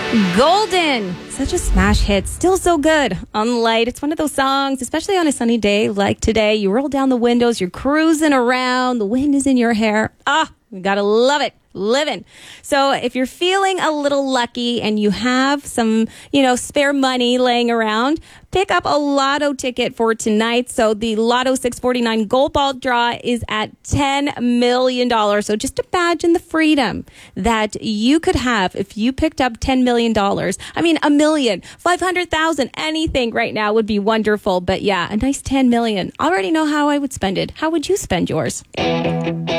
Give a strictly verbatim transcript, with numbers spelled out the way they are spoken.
Golden, such a smash hit, still so good on Light. It's one of those songs, especially on a sunny day like today. You roll down the windows, you're cruising around, the wind is in your hair. Ah, you gotta love it. Living. So if you're feeling a little lucky and you have some, you know, spare money laying around, pick up a lotto ticket for tonight. So the Lotto six forty-nine Gold Ball draw is at ten million dollars. So just imagine the freedom that you could have if you picked up ten million dollars. I mean, a million, five hundred thousand, anything right now would be wonderful. But yeah, a nice ten million. I already know how I would spend it. How would you spend yours?